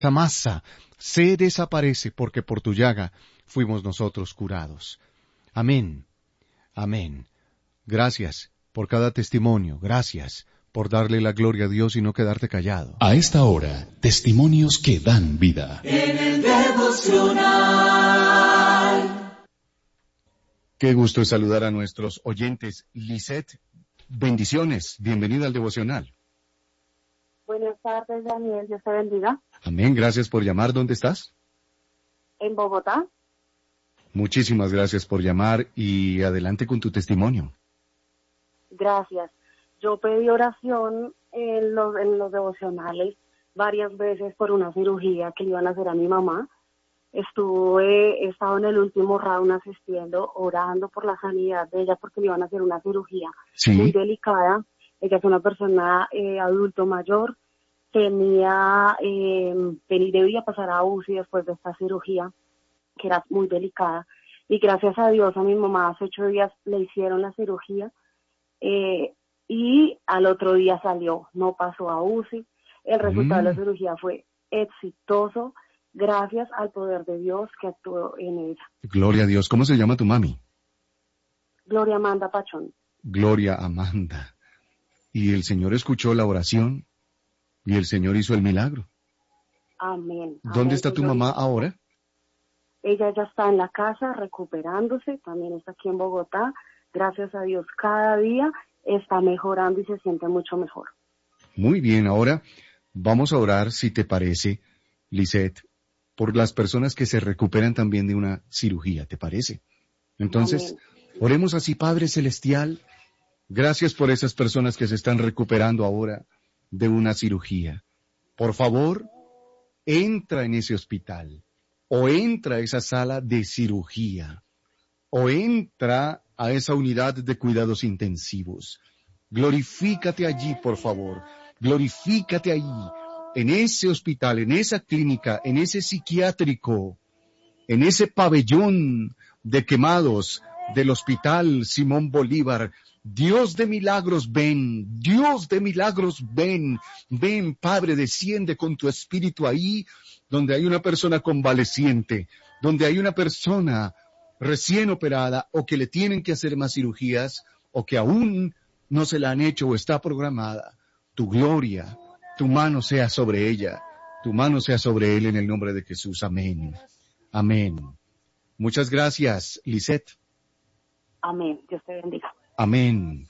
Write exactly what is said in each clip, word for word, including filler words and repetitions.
esa masa se desaparece, porque por tu llaga fuimos nosotros curados. Amén. Amén. Gracias por cada testimonio. Gracias por darle la gloria a Dios y no quedarte callado. A esta hora, testimonios que dan vida. En el devocional. Qué gusto es saludar a nuestros oyentes. Lisette, bendiciones. Bienvenida al devocional. Buenas tardes, Daniel. Dios te bendiga. Amén. Gracias por llamar. ¿Dónde estás? En Bogotá. Muchísimas gracias por llamar y adelante con tu testimonio. Gracias. Yo pedí oración en los, en los devocionales varias veces por una cirugía que le iban a hacer a mi mamá. Estuve, he estado en el último round asistiendo, orando por la sanidad de ella porque le iban a hacer una cirugía ¿Sí? muy delicada. Ella es una persona eh, adulto mayor, tenía, eh, debía pasar a U C I después de esta cirugía, que era muy delicada. Y gracias a Dios a mi mamá hace ocho días le hicieron la cirugía. Eh, Y al otro día salió, no pasó a U C I. El resultado Mm. de la cirugía fue exitoso, gracias al poder de Dios que actuó en ella. Gloria a Dios. ¿Cómo se llama tu mami? Gloria Amanda Pachón. Gloria Amanda. Y el Señor escuchó la oración y el Señor hizo el milagro. Amén. ¿Dónde Amén. está tu mamá ahora? Ella ya está en la casa recuperándose, también está aquí en Bogotá. Gracias a Dios, cada día está mejorando y se siente mucho mejor. Muy bien, ahora vamos a orar, si te parece, Lisette, por las personas que se recuperan también de una cirugía, ¿te parece? Entonces, Amén. oremos así, Padre Celestial, gracias por esas personas que se están recuperando ahora de una cirugía. Por favor, entra en ese hospital, o entra a esa sala de cirugía, o entra a esa unidad de cuidados intensivos. Glorifícate allí, por favor. Glorifícate allí, en ese hospital, en esa clínica, en ese psiquiátrico, en ese pabellón de quemados del Hospital Simón Bolívar. Dios de milagros, ven. Dios de milagros, ven. Ven, Padre, desciende con tu espíritu ahí, donde hay una persona convaleciente, donde hay una persona recién operada, o que le tienen que hacer más cirugías, o que aún no se la han hecho o está programada. Tu gloria, tu mano sea sobre ella, tu mano sea sobre él en el nombre de Jesús. Amén. Amén. Muchas gracias, Lisette. Amén. Dios te bendiga. Amén.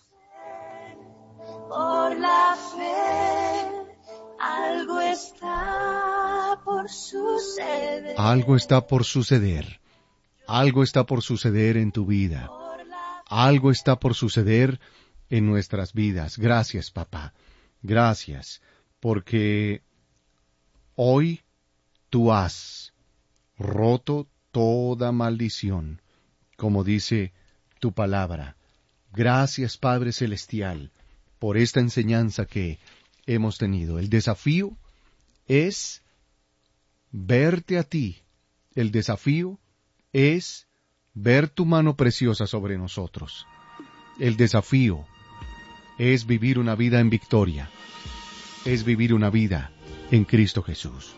Por la fe, algo está por suceder. Algo está por suceder. Algo está por suceder en tu vida. Algo está por suceder en nuestras vidas. Gracias, papá. Gracias, porque hoy tú has roto toda maldición, como dice tu palabra. Gracias, Padre Celestial, por esta enseñanza que hemos tenido. El desafío es verte a ti. El desafío es ver tu mano preciosa sobre nosotros. El desafío es vivir una vida en victoria. Es vivir una vida en Cristo Jesús.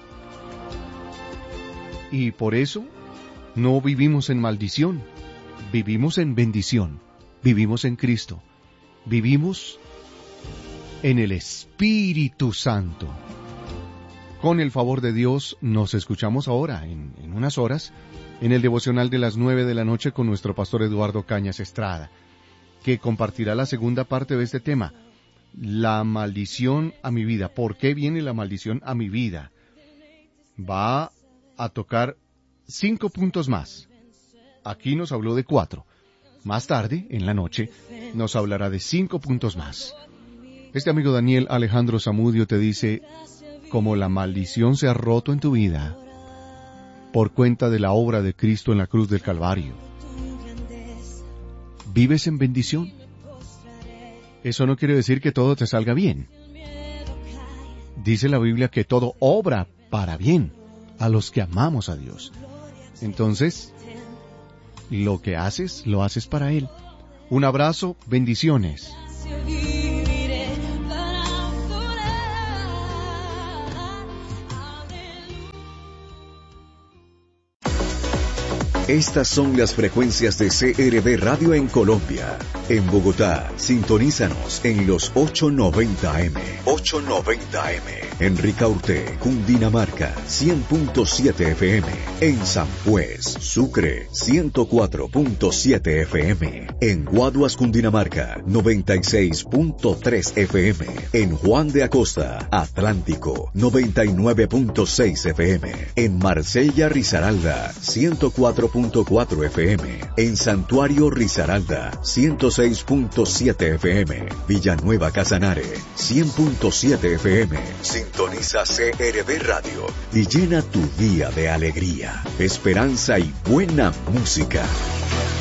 Y por eso no vivimos en maldición, vivimos en bendición, vivimos en Cristo, vivimos en el Espíritu Santo. Con el favor de Dios nos escuchamos ahora, en, en unas horas, en el devocional de las nueve de la noche con nuestro pastor Eduardo Cañas Estrada, que compartirá la segunda parte de este tema, la maldición a mi vida. ¿Por qué viene la maldición a mi vida? Va a tocar cinco puntos más. Aquí nos habló de cuatro. Más tarde, en la noche, nos hablará de cinco puntos más. Este amigo Daniel Alejandro Zamudio te dice, como la maldición se ha roto en tu vida, por cuenta de la obra de Cristo en la cruz del Calvario, ¿vives en bendición? Eso no quiere decir que todo te salga bien. Dice la Biblia que todo obra para bien a los que amamos a Dios. Entonces, lo que haces, lo haces para Él. Un abrazo, bendiciones. Estas son las frecuencias de C R V Radio en Colombia. En Bogotá, sintonízanos en los ochocientos noventa A M. ochocientos noventa A M. En Ricaurte, Cundinamarca, cien punto siete F M. En San Juez, Sucre, ciento cuatro punto siete F M. En Guaduas, Cundinamarca, noventa y seis punto tres F M. En Juan de Acosta, Atlántico, noventa y nueve punto seis F M. En Marsella, Risaralda, ciento cuatro punto cuatro F M. En Santuario, Risaralda, ciento seis punto siete F M. Villanueva, Casanare, cien punto siete F M. Sintoniza C R V Radio y llena tu día de alegría, esperanza y buena música.